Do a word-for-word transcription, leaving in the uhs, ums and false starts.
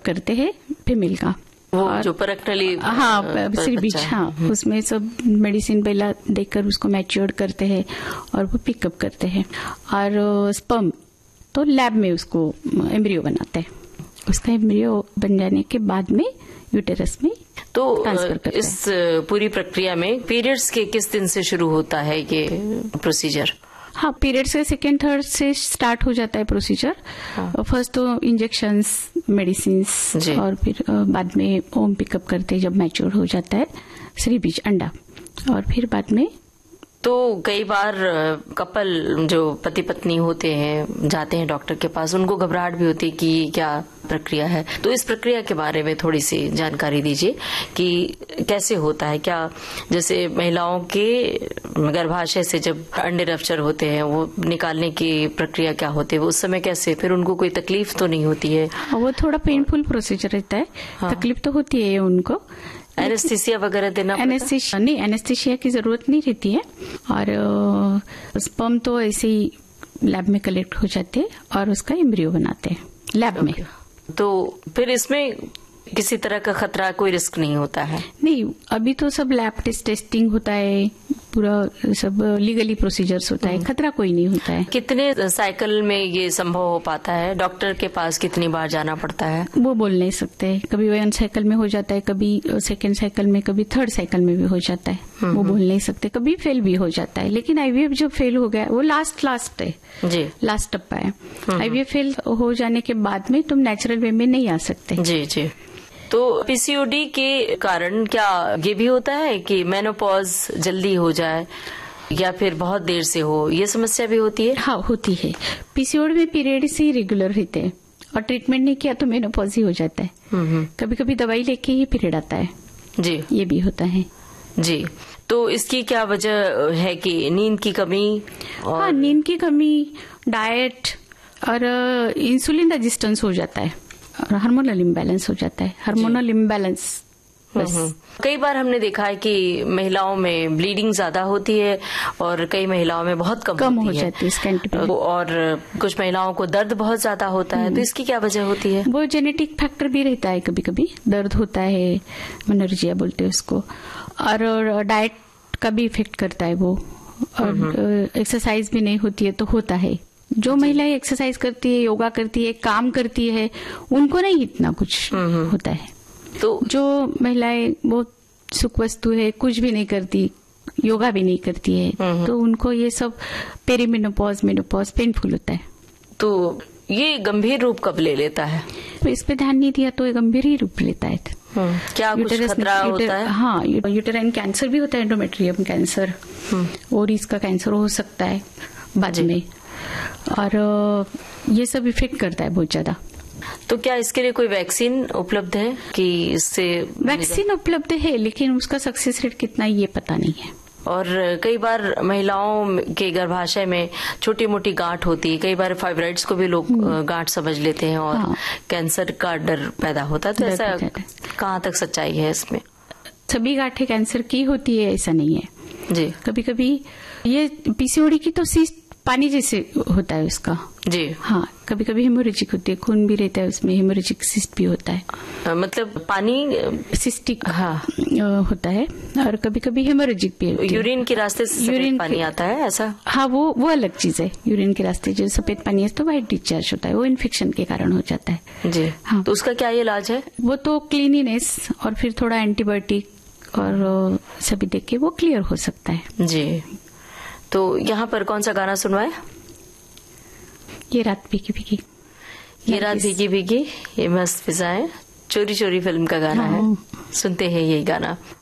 करते हैं फीमेल का, वो जो परक्टली हाँ श्री बीज, हाँ उसमें सब मेडिसिन पहला देकर उसको मैच्योर करते हैं और वो पिकअप करते हैं। और स्पर्म तो लैब में उसको एम्ब्रियो बनाते हैं, उसका एम्ब्रियो बन जाने के बाद में यूटेरस में तो ट्रांसफर करते इस पूरी प्रक्रिया में पीरियड्स के किस दिन से शुरू होता है ये प्रोसीजर? हाँ पीरियड्स के सेकेंड थर्ड से स्टार्ट हो जाता है प्रोसीजर। हाँ। फर्स्ट तो इंजेक्शंस, मेडिसिन्स और फिर बाद में ओम पिकअप करते हैं जब मैच्योर हो जाता है श्री बीज अंडा, और फिर बाद में तो कई बार कपल जो पति पत्नी होते हैं जाते हैं डॉक्टर के पास, उनको घबराहट भी होती है कि क्या प्रक्रिया है, तो इस प्रक्रिया के बारे में थोड़ी सी जानकारी दीजिए कि कैसे होता है। क्या जैसे महिलाओं के गर्भाशय से जब अंडे रप्चर होते हैं वो निकालने की प्रक्रिया क्या होती है, उस समय कैसे, फिर उनको कोई तकलीफ तो नहीं होती है? वो थोड़ा पेनफुल प्रोसीजर रहता है। हाँ। तकलीफ तो होती है उनको, एनेस्थीसिया वगैरह देना? एनेस्थीसिया नहीं, एनेस्थीसिया की जरूरत नहीं रहती है। और स्पर्म तो ऐसे ही लैब में कलेक्ट हो जाते हैं और उसका एम्ब्रियो बनाते हैं लैब में। तो फिर इसमें किसी तरह का खतरा, कोई रिस्क नहीं होता है? नहीं, अभी तो सब लैब टेस्ट टेस्टिंग होता है, पूरा सब लीगली प्रोसीजर्स होता है, खतरा कोई नहीं होता है। कितने साइकिल में ये संभव हो पाता है? डॉक्टर के पास कितनी बार जाना पड़ता है? वो बोल नहीं सकते, कभी वन साइकिल में हो जाता है, कभी सेकेंड साइकिल में, कभी थर्ड साइकिल में भी हो जाता है, वो बोल नहीं सकते। कभी फेल भी हो जाता है, लेकिन आईवीएफ जो फेल हो गया वो लास्ट लास्ट है जी, लास्ट टप्पा है। आईवीएफ फेल हो जाने के बाद में तुम नेचुरल वे में नहीं आ सकते। जी जी। तो पीसीओडी के कारण क्या ये भी होता है कि मेनोपॉज जल्दी हो जाए या फिर बहुत देर से हो, ये समस्या भी होती है? हाँ होती है। पीसीओडी में पीरियड्स ही रेगुलर रहते हैं और ट्रीटमेंट नहीं किया तो मेनोपॉज ही हो जाता है। कभी कभी दवाई लेके ही पीरियड आता है जी, ये भी होता है जी। तो इसकी क्या वजह है कि नींद की कमी? और... हाँ नींद की कमी, डाइट और इंसुलिन रेजिस्टेंस हो जाता है और हार्मोनल इम्बैलेंस हो जाता है। हार्मोनल इम्बैलेंस बस। कई बार हमने देखा है कि महिलाओं में ब्लीडिंग ज्यादा होती है और कई महिलाओं में बहुत कम, कम होती हो है। जाती है स्कैंट, और कुछ महिलाओं को दर्द बहुत ज्यादा होता है, तो इसकी क्या वजह होती है? वो जेनेटिक फैक्टर भी रहता है, कभी कभी दर्द होता है, मेनोरेजिया बोलते हैं उसको, और डाइट का भी इफेक्ट करता है वो, और एक्सरसाइज भी नहीं होती है तो होता है। जो महिलाएं एक्सरसाइज करती है, योगा करती है, काम करती है, उनको नहीं इतना कुछ होता है। तो जो महिलाएं बहुत सुख वस्तु है, कुछ भी नहीं करती, योगा भी नहीं करती है, तो उनको ये सब पेरीमेनोपॉज, मेनोपॉज पेनफुल होता है। तो ये गंभीर रूप कब ले लेता है? तो इस पे ध्यान नहीं दिया तो ये गंभीर ही रूप लेता है। क्या कुछ खतरा होता है? हाँ, यूटेराइन कैंसर भी होता है, एंडोमेट्रियम कैंसर, ओवरीज का कैंसर हो सकता है बाद में, और ये सब इफेक्ट करता है बहुत ज्यादा। तो क्या इसके लिए कोई वैक्सीन उपलब्ध है कि इससे? वैक्सीन उपलब्ध है, लेकिन उसका सक्सेस रेट कितना ये पता नहीं है। और कई बार महिलाओं के गर्भाशय में छोटी मोटी गांठ होती है, कई बार फाइब्रॉइड्स को भी लोग गांठ समझ लेते हैं और हाँ। कैंसर का डर पैदा होता है, तो ऐसा कहाँ तक सच्चाई है इसमें? सभी गांठें कैंसर की होती है ऐसा नहीं है जी। कभी कभी ये पीसीओडी की तो सिस्ट पानी जैसे होता है उसका जी। हाँ, कभी कभी हेमोरेजिक होती है, खून भी रहता है उसमें, हेमोरेजिक सिस्ट भी होता है। आ, मतलब पानी सिस्टिक हाँ होता है, और कभी कभी हेमोरेजिक भी होती है। यूरिन के रास्ते से यूरिन पानी आता है ऐसा? हाँ, वो वो अलग चीज है। यूरिन के रास्ते जो सफेद पानी है तो व्हाइट डिस्चार्ज होता है, वो इन्फेक्शन के कारण हो जाता है जी। हाँ, तो उसका क्या इलाज है? वो तो क्लीनिनेस और फिर थोड़ा एंटीबायोटिक और सभी देख के वो क्लियर हो सकता है जी। तो यहाँ पर कौन सा गाना सुनवाए? ये रात भीगी भीगी, ये रात भीगी भीगी, ये मस्त फिजाएं, चोरी चोरी फिल्म का गाना हाँ। है, सुनते हैं यही गाना।